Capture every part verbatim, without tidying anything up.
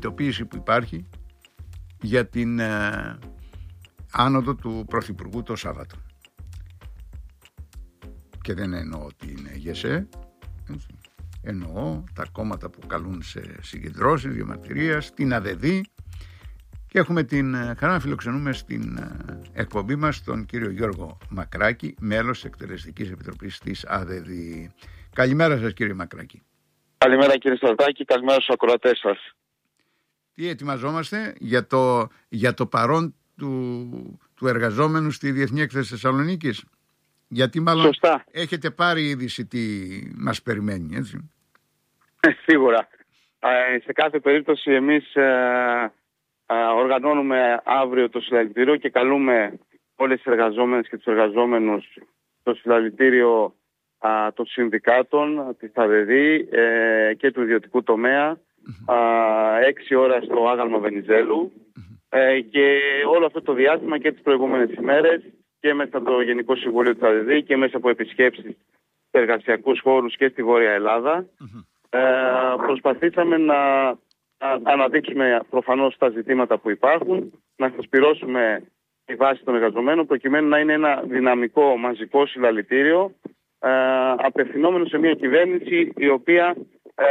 κινητοποίηση που υπάρχει για την ε, άνοδο του Πρωθυπουργού το Σάββατο. Και δεν εννοώ την ΓΕΣΕ, εννοώ τα κόμματα που καλούν σε συγκεντρώσεις διαμαρτυρίας, την ΑΔΕΔ, και έχουμε την χαρά να φιλοξενούμε στην εκπομπή μας τον κύριο Γιώργο Μακράκη, μέλος της Εκτελεστικής Επιτροπής της ΑΔΕΔ. Καλημέρα σας, κύριε Μακράκη. Καλημέρα, κύριε Στρατάκη, καλημέρα στους ακροατές σας. Τι ετοιμαζόμαστε για το, για το παρόν του, του εργαζόμενου στη Διεθνή Έκθεση Θεσσαλονίκης? Γιατί μάλλον Σωστά. έχετε πάρει είδηση τι μας περιμένει, έτσι? Σίγουρα. Ε, σε κάθε περίπτωση εμείς ε, ε, οργανώνουμε αύριο το συλλαλητήριο και καλούμε όλες τις εργαζόμενες και τους εργαζόμενους στο συλλαλητήριο ε, των συνδικάτων, της ΑΔΕΔ ε, και του ιδιωτικού τομέα, ε, έξι ώρα στο Άγαλμα Βενιζέλου, ε, και όλο αυτό το διάστημα και τις προηγούμενες ημέρες και μέσα από το Γενικό Συμβούλιο της ΑΔΕΔ και μέσα από επισκέψεις σε εργασιακούς χώρους και στη Βόρεια Ελλάδα, mm-hmm. ε, προσπαθήσαμε να, να αναδείξουμε προφανώς τα ζητήματα που υπάρχουν, να συσπυρώσουμε τη βάση των εργαζομένων προκειμένου να είναι ένα δυναμικό μαζικό συλλαλητήριο, ε, απευθυνόμενο σε μια κυβέρνηση η οποία ε,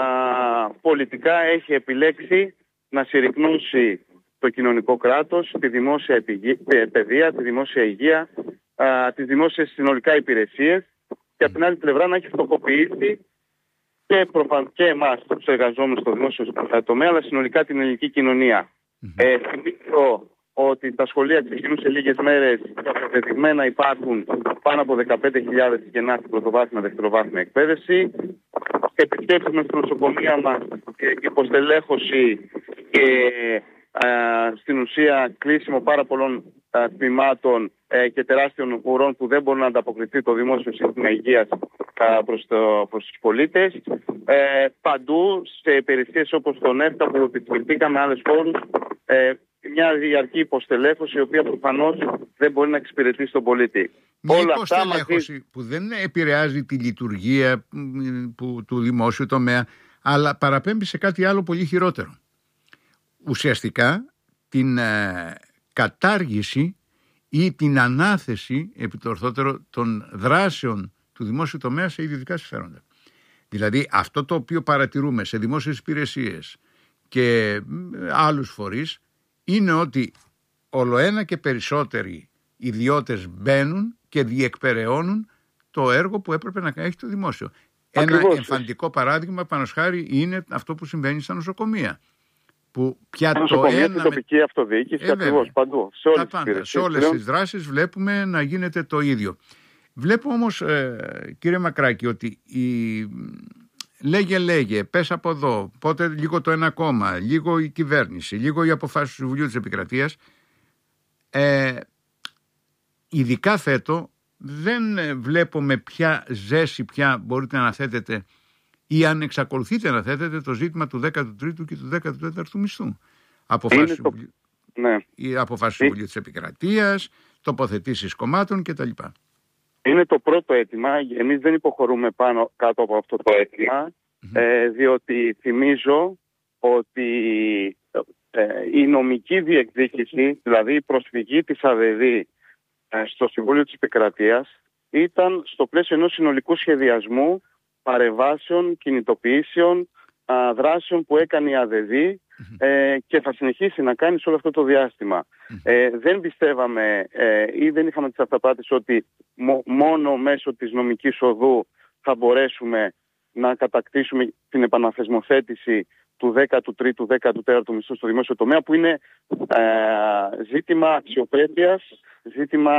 πολιτικά έχει επιλέξει να συρρυκνώσει το κοινωνικό κράτος, τη δημόσια παιδεία, τη δημόσια υγεία, α, τις δημόσιες συνολικά υπηρεσίες, και από την άλλη πλευρά να έχει φτωχοποιήσει και, προφαν... και εμάς τους εργαζόμενους στο δημόσιο τομέα, αλλά συνολικά την ελληνική κοινωνία. Mm-hmm. Ε, θυμίζω ότι τα σχολεία ξεκινούν σε λίγες μέρες και αποδεδειγμένα υπάρχουν πάνω από δεκαπέντε χιλιάδες κενά στην πρωτοβάθμια δευτεροβάθμια εκπαίδευση. Επισκέψεις με στην νοσοκομεία μας, υποστελέχωση και Uh, στην ουσία κλείσιμο πάρα πολλών uh, τμήματων uh, και τεράστιων ουρών που δεν μπορούν να ανταποκριθεί το δημόσιο σύστημα υγείας uh, προς, το, προς τους πολίτες. Uh, παντού σε υπηρεσίες όπως τον ΕΦΤΑ που επισκεφτήκαμε άλλες χώρους, uh, μια διαρκή υποστελέχωση η οποία προφανώς δεν μπορεί να εξυπηρετήσει τον πολίτη. Μια Όλα υποστελέχωση μαζί... που δεν επηρεάζει τη λειτουργία που, του δημόσιου τομέα, αλλά παραπέμπει σε κάτι άλλο πολύ χειρότερο. Ουσιαστικά την ε, κατάργηση ή την ανάθεση, επί το ορθότερο, των δράσεων του δημόσιου τομέα σε ιδιωτικά συμφέροντα. Δηλαδή αυτό το οποίο παρατηρούμε σε δημόσιες υπηρεσίες και ε, άλλους φορείς είναι ότι ολοένα και περισσότεροι ιδιώτες μπαίνουν και διεκπεραιώνουν το έργο που έπρεπε να έχει το δημόσιο. Ακριβώς. Ένα εμφαντικό παράδειγμα, πάνω χάρη, είναι αυτό που συμβαίνει στα νοσοκομεία. Που πια το ένα στην τοπική με... αυτοδιοίκηση, ε, ακριβώς παντού. Σε όλες, πάντα, τις, σε όλες τις δράσεις βλέπουμε να γίνεται το ίδιο. Βλέπω όμως, ε, κύριε Μακράκη, ότι η... λέγε λέγε, πες από εδώ, πότε λίγο το ένα κόμμα, λίγο η κυβέρνηση, λίγο οι αποφάσεις του Συμβουλίου της Επικρατείας, ε, ειδικά φέτο δεν βλέπω με ποια ζέση πια μπορείτε να θέτετε ή αν εξακολουθείτε να θέτετε το ζήτημα του δέκατου τρίτου και του δέκατου τέταρτου μισθού. Αποφάσεις του Συμβουλίου ναι. Συμβουλίου της Επικρατείας, τοποθετήσεις κομμάτων κτλ. Είναι το πρώτο αίτημα. Εμείς δεν υποχωρούμε πάνω κάτω από αυτό το αίτημα, mm-hmm. ε, διότι θυμίζω ότι ε, η νομική διεκδίκηση, δηλαδή η προσφυγή της ΑΔΕΔ ε, στο Συμβούλιο της Επικρατείας, ήταν στο πλαίσιο ενός συνολικού σχεδιασμού παρεμβάσεων, κινητοποιήσεων, α, δράσεων που έκανε η ΑΔΕΔ mm-hmm. ε, και θα συνεχίσει να κάνει σε όλο αυτό το διάστημα. Mm-hmm. Ε, δεν πιστεύαμε ε, ή δεν είχαμε τις αυταπάτες ότι μο, μόνο μέσω της νομικής οδού θα μπορέσουμε να κατακτήσουμε την επαναθεσμοθέτηση του δέκατου τρίτου δέκατου τέταρτου μισθού στο δημόσιο τομέα, που είναι ε, ζήτημα αξιοπρέπειας, ζήτημα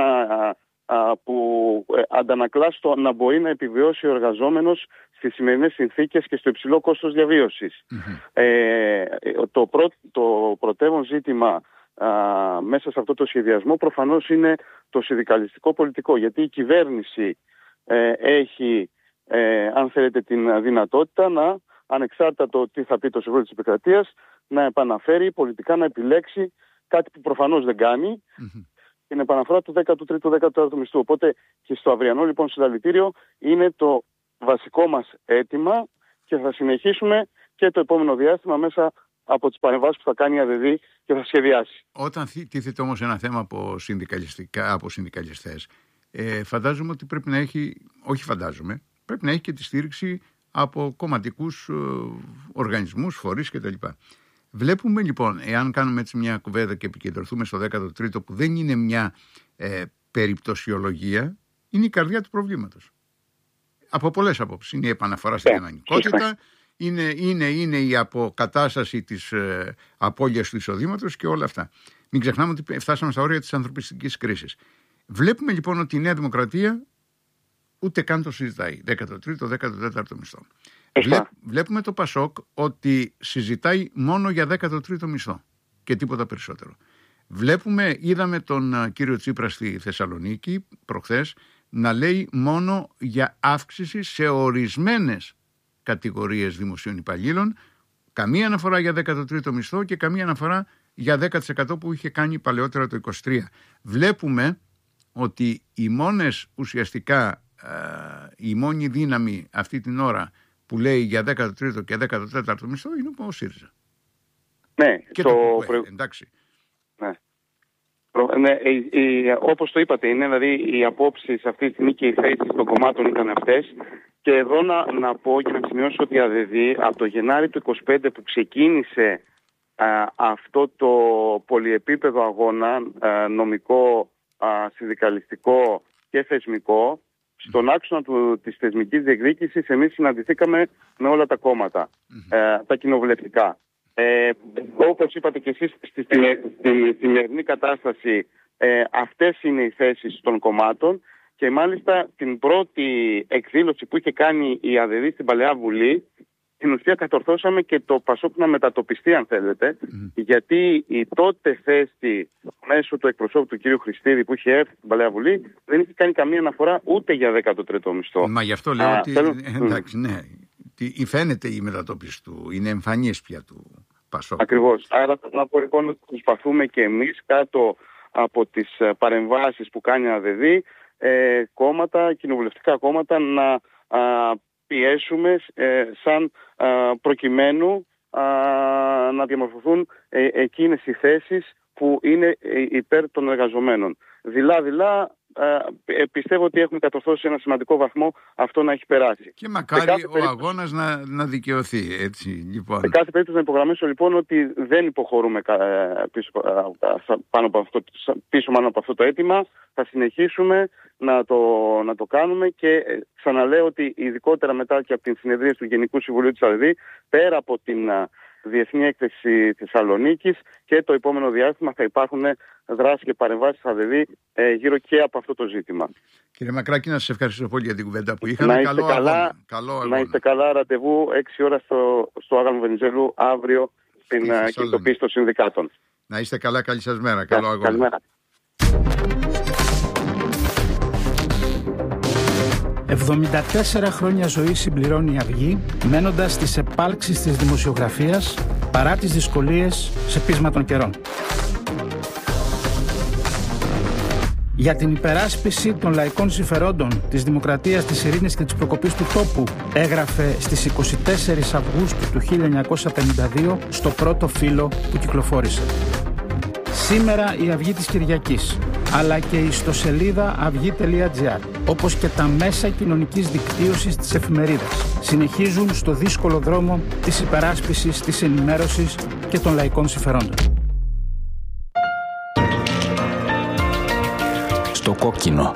που αντανακλά στο να μπορεί να επιβιώσει ο εργαζόμενος στις σημερινές συνθήκες και στο υψηλό κόστος διαβίωσης. Mm-hmm. Ε, το, πρω, το πρωτεύον ζήτημα α, μέσα σε αυτό το σχεδιασμό προφανώς είναι το συνδικαλιστικό πολιτικό, γιατί η κυβέρνηση ε, έχει, ε, αν θέλετε, την δυνατότητα να, ανεξάρτητα το τι θα πει το Συμβούλιο της Επικρατείας, να επαναφέρει πολιτικά, να επιλέξει κάτι που προφανώς δεν κάνει, mm-hmm. την επαναφορά του δέκατου τρίτου δέκατου τέταρτου μισθού. Οπότε και στο αυριανό λοιπόν συλλαλητήριο είναι το βασικό μας αίτημα και θα συνεχίσουμε και το επόμενο διάστημα μέσα από τις παρεμβάσεις που θα κάνει η ΑΔΔ και θα σχεδιάσει. Όταν τίθεται όμως ένα θέμα από, από συνδικαλιστές, ε, φαντάζομαι ότι πρέπει να έχει, όχι φαντάζομαι, πρέπει να έχει και τη στήριξη από κομματικούς ε, οργανισμούς, φορείς κτλ. Βλέπουμε λοιπόν, εάν κάνουμε έτσι μια κουβέντα και επικεντρωθούμε στο δέκατο τρίτο, που δεν είναι μια ε, περιπτωσιολογία, είναι η καρδιά του προβλήματος. Από πολλές απόψεις. Είναι η επαναφορά στην κανονικότητα, είναι, είναι, είναι η αποκατάσταση της ε, απώλειας του εισοδήματος και όλα αυτά. Μην ξεχνάμε ότι φτάσαμε στα όρια της ανθρωπιστικής κρίσης. Βλέπουμε λοιπόν ότι η Νέα Δημοκρατία ούτε καν το συζητάει. δέκατο τρίτο, δέκατο τέταρτο μισθό. Βλέ, βλέπουμε το Πασόκ ότι συζητάει μόνο για δέκατο τρίτο μισθό και τίποτα περισσότερο. Βλέπουμε, είδαμε τον uh, κύριο Τσίπρα στη Θεσσαλονίκη προχθές να λέει μόνο για αύξηση σε ορισμένες κατηγορίες δημοσίων υπαλλήλων, καμία αναφορά για δέκατο τρίτο μισθό και καμία αναφορά για δέκα τοις εκατό που είχε κάνει παλαιότερα το είκοσι τρία. Βλέπουμε ότι οι μόνες ουσιαστικά, uh, η μόνη δύναμη αυτή την ώρα που λέει για δέκατο τρίτο και δέκατο τέταρτο μισθό είναι ο ΣΥΡΙΖΑ. Ναι, και το, το κουκουέ, προ... εντάξει. Ναι. Ναι, η, η, όπως το είπατε, είναι δηλαδή οι απόψεις αυτή τη στιγμή και οι θέσεις των κομμάτων ήταν αυτές. Και εδώ να, να πω και να σημειώσω ότι η ΑΔΔ από το Γενάρη του είκοσι πέντε που ξεκίνησε α, αυτό το πολυεπίπεδο αγώνα, α, νομικό, α, συνδικαλιστικό και θεσμικό, στον άξονα του, της θεσμικής διεκδίκησης εμείς συναντηθήκαμε με όλα τα κόμματα, mm-hmm. ε, τα κοινοβουλευτικά. Ε, όπως είπατε και εσείς, στη σημερινή κατάσταση ε, αυτές είναι οι θέσεις των κομμάτων και μάλιστα την πρώτη εκδήλωση που είχε κάνει η ΑΔΔ στην Παλαιά Βουλή, στην ουσία κατορθώσαμε και το Πασόκ να μετατοπιστεί, αν θέλετε, mm. γιατί η τότε θέση μέσω του εκπροσώπου του κ. Χριστίδη που είχε έρθει στην Παλαιά Βουλή δεν είχε κάνει καμία αναφορά ούτε για δέκατο τρίτο μισθό. Μα γι' αυτό λέω Α, ότι θέλω... εντάξει, ναι, φαίνεται η μετατόπιση του, είναι εμφανής πια του Πασόκ. Ακριβώς. Άρα να πω λοιπόν ότι προσπαθούμε και εμείς κάτω από τις παρεμβάσεις που κάνει η ΑΔΔ, ε, κόμματα, κοινοβουλευτικά κόμματα να α, πιέσουμε ε, σαν α, προκειμένου α, να διαμορφωθούν ε, εκείνες οι θέσεις που είναι υπέρ των εργαζομένων. Δειλά-δειλά ε, πιστεύω ότι έχουμε κατορθώσει σε ένα σημαντικό βαθμό αυτό να έχει περάσει. Και μακάρι ο περίπτωση... αγώνας να, να δικαιωθεί. Έτσι, λοιπόν. Σε κάθε περίπτωση να υπογραμμίσω λοιπόν ότι δεν υποχωρούμε πίσω, πάνω από αυτό, πίσω πάνω από αυτό το αίτημα. Θα συνεχίσουμε να το, να το κάνουμε και ξαναλέω ότι ειδικότερα μετά και από την συνεδρία του Γενικού Συμβουλίου της ΑΔΔ, πέρα από την Διεθνή Έκθεση Θεσσαλονίκης και το επόμενο διάστημα θα υπάρχουν δράσεις και παρεμβάσεις ΑΔΔ ε, γύρω και από αυτό το ζήτημα. Κύριε Μακράκη, να σας ευχαριστώ πολύ για την κουβέντα που είχαμε. Να Καλό καλά, αγώνα. Καλό αγώνα. Να είστε καλά, ραντεβού έξι ώρα στο, στο Άγαλμο Βενιζέλου αύριο στην κινητοποίηση των συνδικάτων. Να είστε καλά, καλή σας μέρα. Καλό αγώνα. Καλημέρα. εβδομήντα τέσσερα χρόνια ζωή συμπληρώνει η Αυγή, μένοντας στις επάλξεις της δημοσιογραφίας παρά τις δυσκολίες σε πείσμα των καιρών. Για την υπεράσπιση των λαϊκών συμφερόντων, της δημοκρατίας, της ειρήνης και της προκοπής του τόπου, έγραφε στις είκοσι τέσσερις Αυγούστου του χίλια εννιακόσια πενήντα δύο στο πρώτο φύλλο που κυκλοφόρησε. Σήμερα η Αυγή της Κυριακής, αλλά και η ιστοσελίδα αυγή τελεία τζι άρ, όπως και τα μέσα κοινωνικής δικτύωσης της εφημερίδας, συνεχίζουν στο δύσκολο δρόμο της υπεράσπισης, της ενημέρωσης και των λαϊκών συμφερόντων. Στο κόκκινο.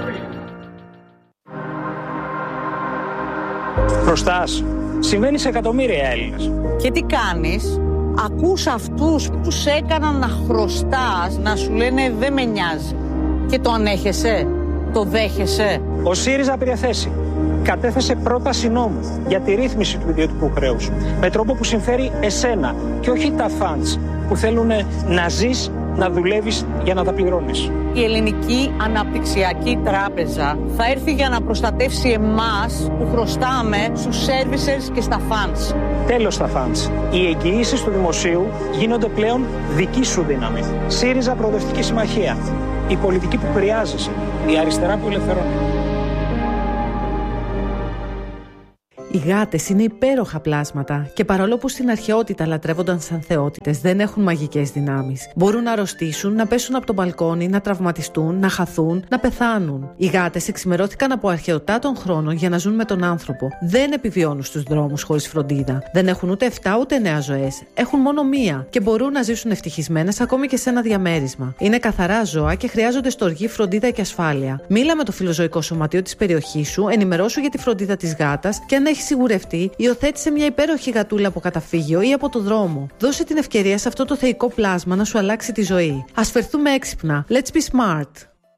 Χρωστάς. Συμβαίνει σε εκατομμύρια Έλληνες. Και τι κάνεις? Ακούς αυτούς που σε έκαναν να χρωστάς, να σου λένε δεν με νοιάζει. Και το ανέχεσαι, το δέχεσαι. Ο ΣΥΡΙΖΑ πήρε θέση. Κατέθεσε πρόταση νόμου για τη ρύθμιση του ιδιωτικού χρέους. Με τρόπο που συμφέρει εσένα και όχι τα φαντς που θέλουν να ζεις, να δουλεύεις για να τα πληρώνεις. Η Ελληνική Αναπτυξιακή Τράπεζα θα έρθει για να προστατεύσει εμάς που χρωστάμε στους services και στα funds. Τέλος στα funds. Οι εγγυήσεις του δημοσίου γίνονται πλέον δική σου δύναμη. ΣΥΡΙΖΑ Προοδευτική Συμμαχία. Η πολιτική που χρειάζεσαι. Η αριστερά που ελευθερώνει. Οι γάτες είναι υπέροχα πλάσματα και παρόλο που στην αρχαιότητα λατρεύονταν σαν θεότητες, δεν έχουν μαγικές δυνάμεις. Μπορούν να αρρωστήσουν, να πέσουν από το μπαλκόνι, να τραυματιστούν, να χαθούν, να πεθάνουν. Οι γάτες εξημερώθηκαν από αρχαιοτά των χρόνων για να ζουν με τον άνθρωπο. Δεν επιβιώνουν στους δρόμους χωρίς φροντίδα. Δεν έχουν ούτε εφτά ούτε εννέα ζωές. Έχουν μόνο μία και μπορούν να ζήσουν ευτυχισμένες ακόμη και σε ένα διαμέρισμα. Είναι καθαρά ζώα και χρειάζονται στοργή, φροντίδα και ασφάλεια. Μίλα με το φιλοζωικό σωματείο της περιοχής σου, ενημερώσου για τη φροντίδα της γάτας και αν έχει σιγουρευτεί, υιοθέτησε μια υπέροχη γατούλα από καταφύγιο ή από το δρόμο. Δώσε την ευκαιρία σε αυτό το θεϊκό πλάσμα να σου αλλάξει τη ζωή. Ας φερθούμε έξυπνα. Let's be smart.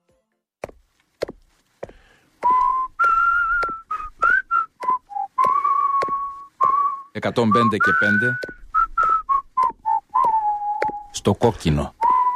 εκατόν πέντε και πέντε στο κόκκινο.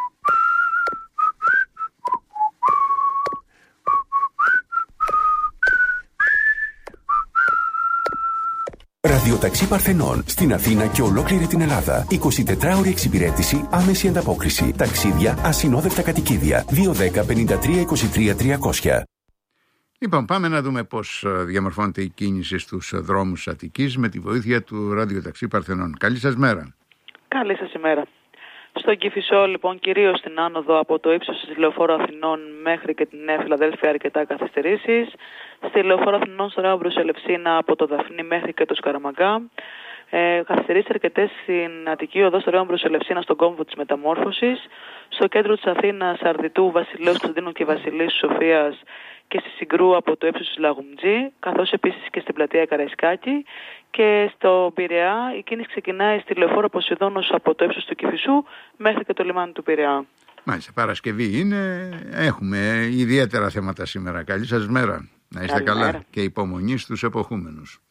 Ραδιοταξί Παρθενών στην Αθήνα και ολόκληρη την Ελλάδα. εικοσιτετράωρη εξυπηρέτηση, άμεση ανταπόκριση. Ταξίδια, ασυνόδευτα κατοικίδια. δύο ένα μηδέν πέντε τρία είκοσι τρία τριακόσια. Λοιπόν, πάμε να δούμε πώς διαμορφώνεται η κίνηση στους δρόμους Αττικής με τη βοήθεια του Ραδιοταξί Παρθενών. Καλή σας μέρα. Καλή σας ημέρα. Στον Κηφισό, λοιπόν, κυρίως στην άνοδο από το ύψος της Λεωφόρου Αθηνών μέχρι και την Νέα Φιλαδέλφια, αρκετά καθυστερήσεις. Στη Λεωφόρο Αθηνών, στο Ρέο Μπρουσελευσίνα, από το Δαφνί μέχρι και το Σκαραμαγκά. Ε, καθυστερήσεις αρκετές στην Αττική Οδό, στο Ρέο Μπρουσελευσίνα, στον κόμβο της Μεταμόρφωσης. Στο κέντρο της Αθήνας, Αρδιτού, Βασιλέως Κωνσταντίνου και Βασιλής Σοφίας και στη Συγκρού από το ύψος της Λαγουμτζή, καθώς επίσης και στην πλατεία Καραϊσκάκη. Και στο Πειραιά η κίνηση ξεκινάει στη Λεωφόρο Ποσειδώνος από το ύψος του Κηφισού μέχρι και το λιμάνι του Πειραιά. Μάλιστα, Παρασκευή είναι, έχουμε ιδιαίτερα θέματα σήμερα. Καλή σας μέρα. Να είστε Καλή καλά μέρα. Και υπομονή στους εποχούμενους.